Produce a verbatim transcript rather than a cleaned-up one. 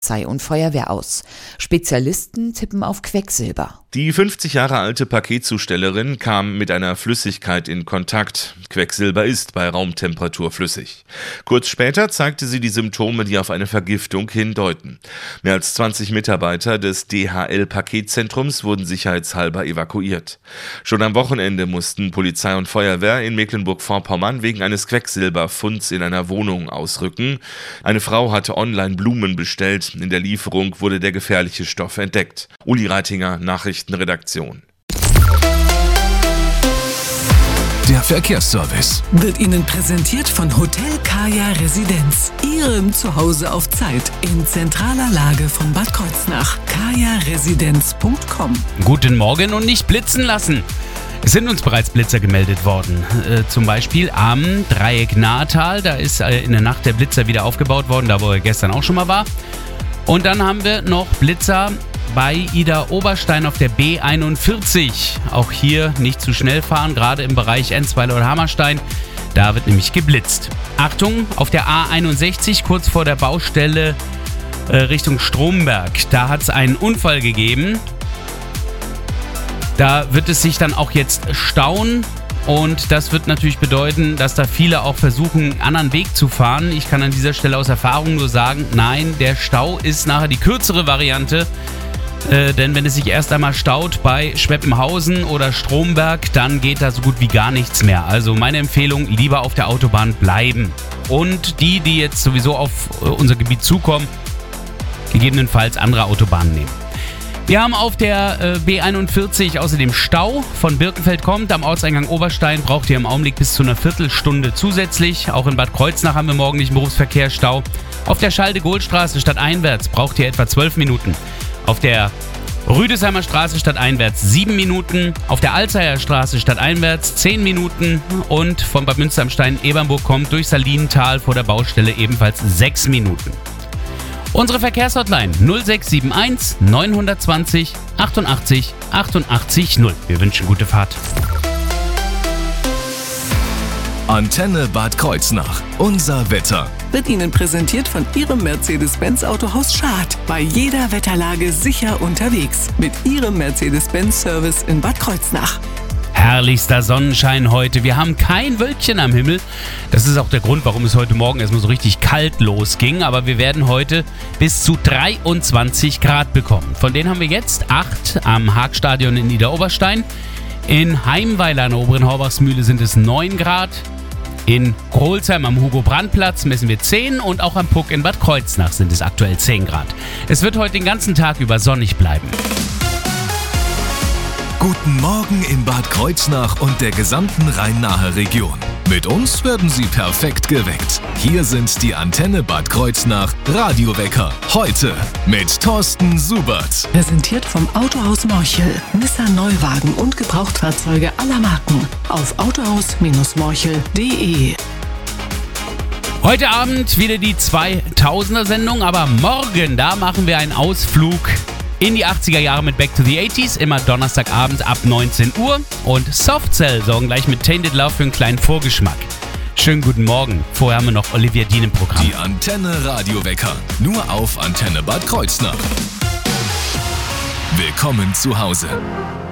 Polizei und Feuerwehr aus. Spezialisten tippen auf Quecksilber. Die fünfzig Jahre alte Paketzustellerin kam mit einer Flüssigkeit in Kontakt. Quecksilber ist bei Raumtemperatur flüssig. Kurz später zeigte sie die Symptome, die auf eine Vergiftung hindeuten. Mehr als zwanzig Mitarbeiter des D H L-Paketzentrums wurden sicherheitshalber evakuiert. Schon am Wochenende mussten Polizei und Feuerwehr in Mecklenburg-Vorpommern wegen eines Quecksilberfunds in einer Wohnung ausrücken. Eine Frau hatte online Blumen bestellt. In der Lieferung wurde der gefährliche Stoff entdeckt. Uli Reitinger, Nachrichtenredaktion. Der Verkehrsservice wird Ihnen präsentiert von Hotel Kaya Residenz, Ihrem Zuhause auf Zeit, in zentraler Lage von Bad Kreuznach. kaya residenz punkt com. Guten Morgen und nicht blitzen lassen. Es sind uns bereits Blitzer gemeldet worden. Äh, zum Beispiel am Dreieck Nahetal, da ist äh, in der Nacht der Blitzer wieder aufgebaut worden, da wo er gestern auch schon mal war. Und dann haben wir noch Blitzer bei Idar-Oberstein auf der B einundvierzig. Auch hier nicht zu schnell fahren, gerade im Bereich Enzweiler oder Hammerstein. Da wird nämlich geblitzt. Achtung, auf der A einundsechzig, kurz vor der Baustelle äh, Richtung Stromberg. Da hat es einen Unfall gegeben. Da wird es sich dann auch jetzt stauen. Und das wird natürlich bedeuten, dass da viele auch versuchen, einen anderen Weg zu fahren. Ich kann an dieser Stelle aus Erfahrung nur sagen, nein, der Stau ist nachher die kürzere Variante. Äh, denn wenn es sich erst einmal staut bei Schweppenhausen oder Stromberg, dann geht da so gut wie gar nichts mehr. Also meine Empfehlung, lieber auf der Autobahn bleiben. Und die, die jetzt sowieso auf äh, unser Gebiet zukommen, gegebenenfalls andere Autobahnen nehmen. Wir haben auf der äh, B einundvierzig außerdem Stau. Von Birkenfeld kommt, am Ortseingang Oberstein braucht ihr im Augenblick bis zu einer Viertelstunde zusätzlich. Auch in Bad Kreuznach haben wir morgendlichen Berufsverkehrsstau. Auf der Schalde-Gohl-Straße stadteinwärts braucht ihr etwa zwölf Minuten. Auf der Rüdesheimer Straße stadteinwärts sieben Minuten. Auf der Alzheimer Straße stadteinwärts zehn Minuten. Und von Bad Münster am Stein-Ebernburg kommt durch Salinental vor der Baustelle ebenfalls sechs Minuten. Unsere Verkehrshotline null sechs sieben eins neun zwei null achtundachtzig achtundachtzig null. Wir wünschen gute Fahrt. Antenne Bad Kreuznach. Unser Wetter wird Ihnen präsentiert von Ihrem Mercedes-Benz Autohaus Schad. Bei jeder Wetterlage sicher unterwegs. Mit Ihrem Mercedes-Benz-Service in Bad Kreuznach. Herrlichster Sonnenschein heute. Wir haben kein Wölkchen am Himmel. Das ist auch der Grund, warum es heute Morgen erstmal so richtig kalt losging. Aber wir werden heute bis zu dreiundzwanzig Grad bekommen. Von denen haben wir jetzt acht am Haagstadion in Idar-Oberstein. In Heimweiler an der Oberen Horbachsmühle sind es neun Grad. In Grolsheim am Hugo-Brandt-Platz messen wir zehn und auch am Puck in Bad Kreuznach sind es aktuell zehn Grad. Es wird heute den ganzen Tag über sonnig bleiben. Guten Morgen in Bad Kreuznach und der gesamten Rhein-Nahe Region. Mit uns werden Sie perfekt geweckt. Hier sind die Antenne Bad Kreuznach Radiowecker. Heute mit Thorsten Subert. Präsentiert vom Autohaus Morchel. Nissan Neuwagen und Gebrauchtfahrzeuge aller Marken. Auf autohaus morchel punkt de. Heute Abend wieder die zweitausender-Sendung, aber morgen, da machen wir einen Ausflug in die achtziger Jahre mit Back to the eighties, immer Donnerstagabend ab neunzehn Uhr. Und Soft Cell sorgen gleich mit Tainted Love für einen kleinen Vorgeschmack. Schönen guten Morgen. Vorher haben wir noch Olivia Dean im Programm. Die Antenne Radiowecker. Nur auf Antenne Bad Kreuznach. Willkommen zu Hause.